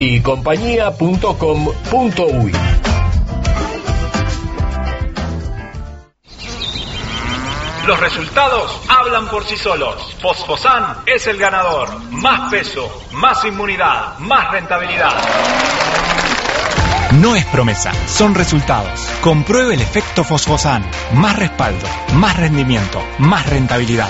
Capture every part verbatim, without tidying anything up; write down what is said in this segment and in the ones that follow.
y compañía punto com punto uy. Los resultados hablan por sí solos. Fosfosan es el ganador. Más peso, más inmunidad, más rentabilidad. No es promesa, son resultados. Compruebe el efecto Fosfosan. Más respaldo, más rendimiento, más rentabilidad.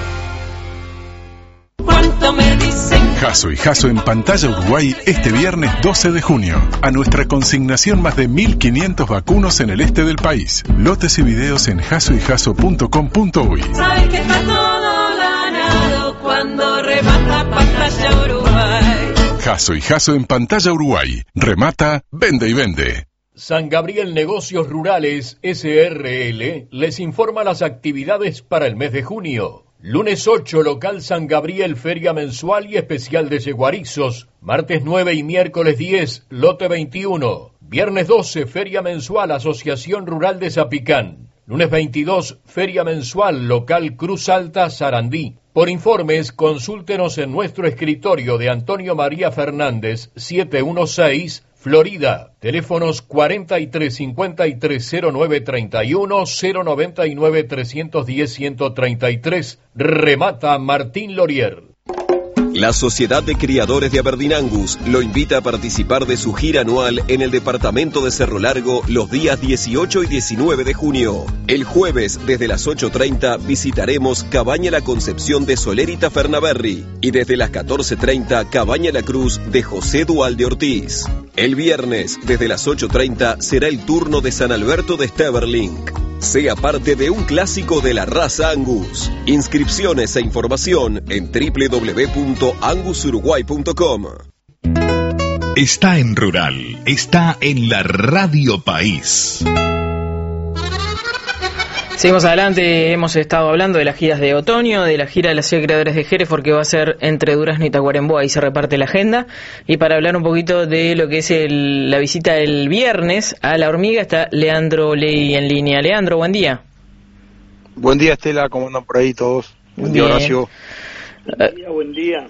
¿Cuánto me dicen? Jasso y Jasso en Pantalla Uruguay este viernes doce de junio. A nuestra consignación más de mil quinientos vacunos en el este del país. Lotes y videos en jasso y jasso punto com punto uy. Sabes que está todo ganado cuando remata Pantalla Uruguay. Jasso y Jasso en Pantalla Uruguay. Remata, vende y vende. San Gabriel Negocios Rurales S R L les informa las actividades para el mes de junio. Lunes ocho, local San Gabriel, feria mensual y especial de yeguarizos. Martes nueve y miércoles diez, lote veintiuno. Viernes doce, feria mensual, Asociación Rural de Zapicán. Lunes veintidós, feria mensual, local Cruz Alta, Sarandí. Por informes, consúltenos en nuestro escritorio de Antonio María Fernández, setecientos dieciséis, Florida. Teléfonos cuarenta y tres cincuenta y tres cero nueve treinta y uno, cero noventa y nueve trescientos diez ciento treinta y tres. Remata Martín Lorier. La Sociedad de Criadores de Aberdeen Angus lo invita a participar de su gira anual en el departamento de Cerro Largo los días dieciocho y diecinueve de junio. El jueves, desde las ocho treinta, visitaremos Cabaña La Concepción de Solérita Fernaberry y desde las catorce treinta, Cabaña La Cruz de José Dualde Ortiz. El viernes, desde las ocho treinta, será el turno de San Alberto de Steverlink. Sea parte de un clásico de la raza Angus. Inscripciones e información en doble u doble u doble u punto angus uruguay punto com. Está en Rural, está en la Radio País. Seguimos adelante, hemos estado hablando de las giras de otoño, de la gira de la Sociedad de Creadores de Hereford que va a ser entre Durazno y Tacuarembó, ahí se reparte la agenda. Y para hablar un poquito de lo que es el, la visita del viernes a La Hormiga está Leandro Ley en línea. Leandro, buen día. Buen día, Estela, ¿cómo andan por ahí todos? Buen día, Horacio. Buen día, buen día.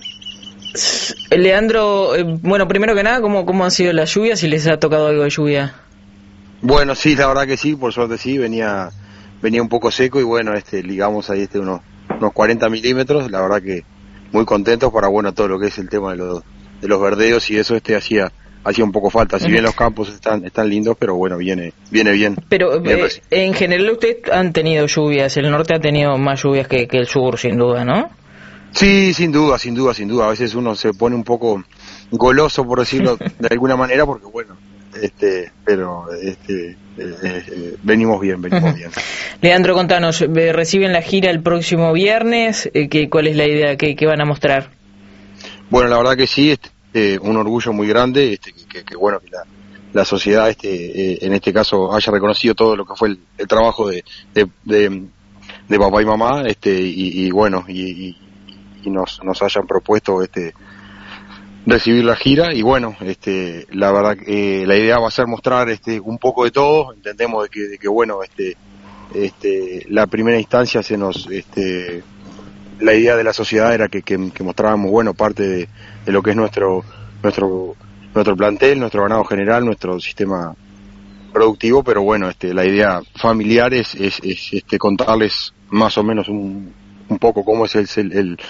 Leandro, eh, bueno, primero que nada, ¿cómo, ¿cómo han sido las lluvias? Si les ha tocado algo de lluvia. Bueno, sí, la verdad que sí, por suerte sí, venía... venía un poco seco y bueno, este ligamos ahí este unos unos cuarenta milímetros, la verdad que muy contentos para bueno todo lo que es el tema de los de los verdeos y eso este hacía hacía un poco falta, si bien los campos están están lindos, pero bueno, viene viene bien. Pero eh, en general ustedes han tenido lluvias, el norte ha tenido más lluvias que, que el sur sin duda, ¿no? Sí, sin duda, sin duda, sin duda, a veces uno se pone un poco goloso por decirlo de alguna manera porque bueno, este pero este Eh, eh, venimos bien, venimos uh-huh. bien. Leandro, contanos, ¿reciben la gira el próximo viernes? Eh, ¿qué, ¿Cuál es la idea que, que van a mostrar? Bueno, la verdad que sí, este, eh, un orgullo muy grande, este, que, que, que bueno, que la, la sociedad, este, eh, en este caso, haya reconocido todo lo que fue el, el trabajo de, de, de, de papá y mamá, este, y, y bueno, y, y, y nos, nos hayan propuesto, este, recibir la gira y bueno, este, la verdad que eh, la idea va a ser mostrar este un poco de todo, entendemos de que, de que bueno, este, este, la primera instancia se nos, este, la idea de la sociedad era que, que, que mostráramos bueno parte de, de lo que es nuestro, nuestro, nuestro plantel, nuestro ganado general, nuestro sistema productivo, pero bueno, este, la idea familiar es, es, es este, contarles más o menos un, un poco cómo es el, el, el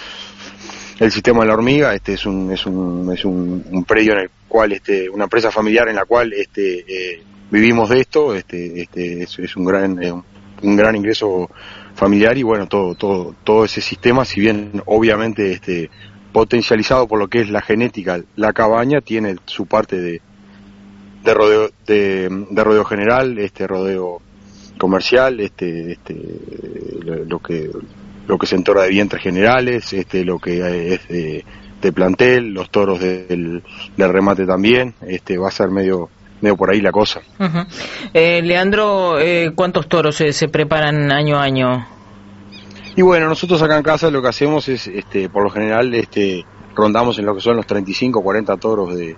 El sistema de La Hormiga. Este es un es un es un, un predio en el cual este una empresa familiar en la cual este eh, vivimos de esto, este este es, es un gran eh, un gran ingreso familiar y bueno, todo todo todo ese sistema, si bien obviamente este potencializado por lo que es la genética, la cabaña tiene su parte de de rodeo de, de rodeo general, este rodeo comercial, este este lo, lo que lo que se entora de vientres generales, este lo que es de, de plantel, los toros de, del, del remate también, este va a ser medio medio por ahí la cosa. Uh-huh. eh, Leandro, eh, ¿cuántos toros se, se preparan año a año? Y bueno, nosotros acá en casa lo que hacemos es, este por lo general, este rondamos en lo que son los treinta y cinco, cuarenta toros de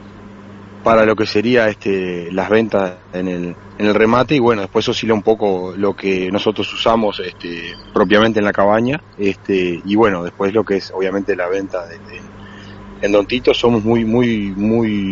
para lo que sería este las ventas en el en el remate y bueno, después oscila un poco lo que nosotros usamos este propiamente en la cabaña, este y bueno, después lo que es obviamente la venta de, de, en Don Tito somos muy, muy, muy